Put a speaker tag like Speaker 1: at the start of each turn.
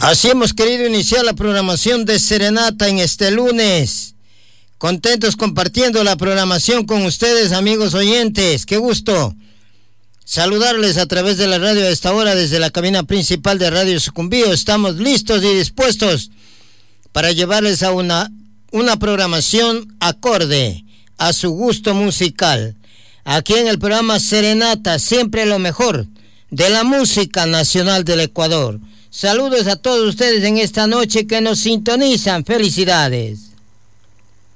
Speaker 1: Así hemos querido iniciar la programación de Serenata en este lunes. Contentos compartiendo la programación con ustedes, amigos oyentes. ¡Qué gusto! Saludarles a través de la radio a esta hora desde la cabina principal de Radio Sucumbío. Estamos listos y dispuestos para llevarles a una programación acorde a su gusto musical. Aquí en el programa Serenata, siempre lo mejor de la música nacional del Ecuador. Saludos a todos ustedes en esta noche que nos sintonizan. Felicidades.